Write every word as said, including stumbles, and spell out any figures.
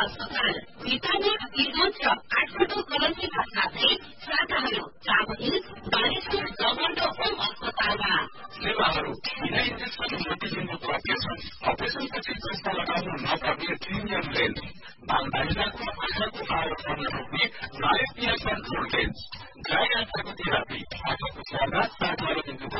अस्पताल भिटामिन इजोन र आठवटो कलमका साथै शाखाहरू चाबहिल बानेश्वर गभर्नर होम अस्पतालमा सेवाहरू बिना इन्जेक्सन मोतिजिङको अपरेसन अपरेसनपछि चस्ता लगाउनु नपर्ने प्रिमियम लेन्स बालबालिकाको आँखाको आरोपण रोक्ने मायोपिया कन्ट्रोल लेन्स ड्राई आँखाको थेरापी आँखाको स्याहार सात बाह्र बिन्दुको